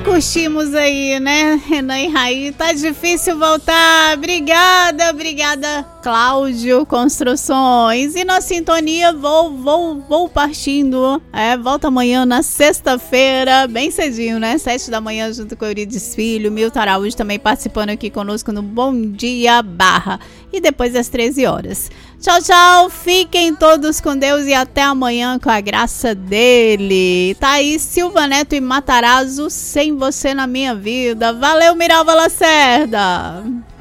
curtimos aí, né, Renan e Raí? Tá difícil voltar. Obrigada, Cláudio Construções. E na sintonia, vou partindo. Volta amanhã na sexta-feira, bem cedinho, né? 7 da manhã, junto com o Eurides Filho. Milton Araújo também participando aqui conosco no Bom Dia Barra. E depois às 13 horas. Tchau, fiquem todos com Deus e até amanhã com a graça dele. Tá aí Silva Neto e Matarazzo, Sem Você na Minha Vida. Valeu, Miralva Lacerda!